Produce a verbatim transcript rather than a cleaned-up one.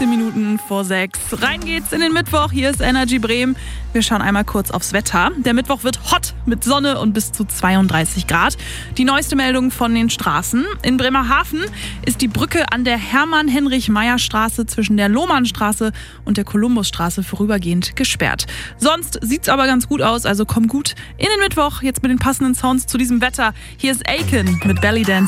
achtzehn Minuten vor sechs. Rein geht's in den Mittwoch. Hier ist Energy Bremen. Wir schauen einmal kurz aufs Wetter. Der Mittwoch wird hot mit Sonne und bis zu zweiunddreißig Grad. Die neueste Meldung von den Straßen. In Bremerhaven ist die Brücke an der Hermann-Heinrich-Meyer-Straße zwischen der Lohmannstraße und der Kolumbusstraße vorübergehend gesperrt. Sonst sieht's aber ganz gut aus, also komm gut in den Mittwoch. Jetzt mit den passenden Sounds zu diesem Wetter. Hier ist Aiken mit Belly Dancing.